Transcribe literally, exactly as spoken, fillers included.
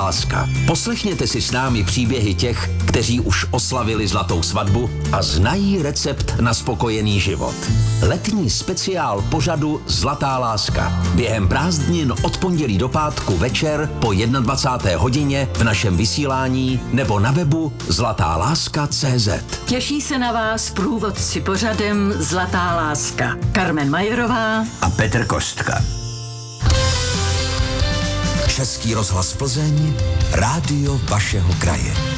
láska. Poslechněte si s námi příběhy těch, kteří už oslavili zlatou svatbu a znají recept na spokojený život. Letní speciál pořadu Zlatá láska. Během prázdnin od pondělí do pátku večer po dvacáté jedné hodině v našem vysílání nebo na webu zlatá láska tečka cé zet. Těší se na vás průvodci pořadem Zlatá láska. Carmen Majerová a Petr Kostka. Český rozhlas Plzeň, rádio vašeho kraje.